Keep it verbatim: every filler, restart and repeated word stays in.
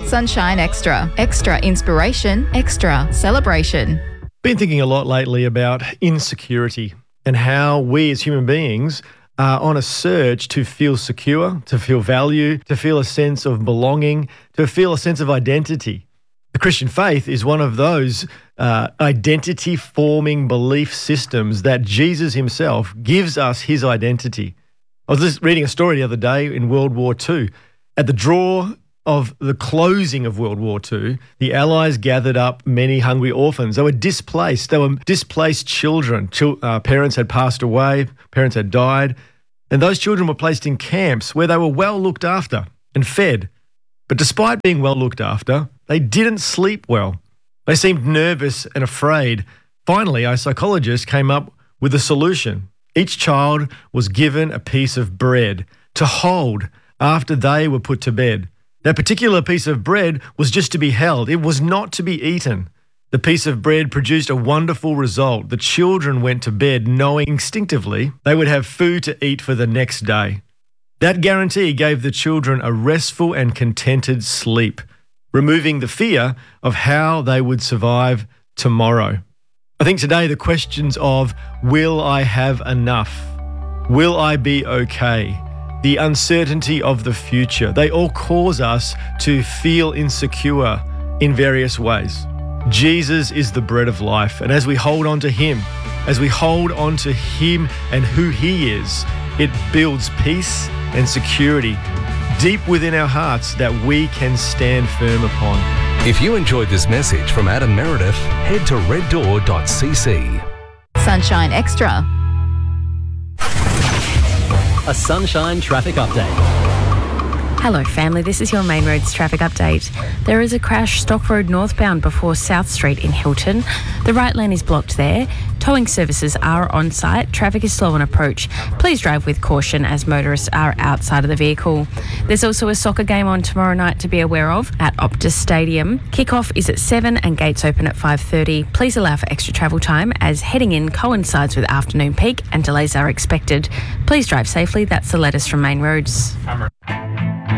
Sunshine Extra. Extra inspiration, extra celebration. Been thinking a lot lately about insecurity and how we as human beings are on a search to feel secure, to feel value, to feel a sense of belonging, to feel a sense of identity. The Christian faith is one of those uh, identity-forming belief systems that Jesus himself gives us his identity. I was just reading a story the other day in World War Two. At the draw of the closing of World War Two, the Allies gathered up many hungry orphans. They were displaced. They were displaced children. Chil- uh, parents had passed away. Parents had died. And those children were placed in camps where they were well looked after and fed. But despite being well looked after, they didn't sleep well. They seemed nervous and afraid. Finally, a psychologist came up with a solution. Each child was given a piece of bread to hold after they were put to bed. That particular piece of bread was just to be held. It was not to be eaten. The piece of bread produced a wonderful result. The children went to bed knowing instinctively they would have food to eat for the next day. That guarantee gave the children a restful and contented sleep, removing the fear of how they would survive tomorrow. I think today the questions of, will I have enough? Will I be okay? The uncertainty of the future, they all cause us to feel insecure in various ways. Jesus is the bread of life, and as we hold on to him, as we hold on to him and who he is, it builds peace and security deep within our hearts that we can stand firm upon. If you enjoyed this message from Adam Meredith, head to red door dot c c. Sunshine Extra. A Sunshine Traffic Update. Hello family, this is your Main Roads traffic update. There is a crash Stock Road northbound before South Street in Hilton. The right lane is blocked there. Towing services are on site. Traffic is slow on approach. Please drive with caution as motorists are outside of the vehicle. There's also a soccer game on tomorrow night to be aware of at Optus Stadium. Kickoff is at seven and gates open at five thirty. Please allow for extra travel time as heading in coincides with afternoon peak and delays are expected. Please drive safely. That's the latest from Main Roads.